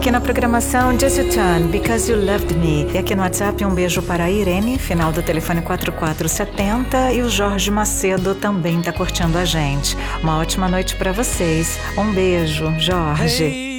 aqui na programação Just You Turn, Because You Loved Me. E aqui no WhatsApp um beijo para a Irene, final do telefone 4470. E o Jorge Macedo também tá curtindo a gente. Uma ótima noite para vocês. Um beijo, Jorge.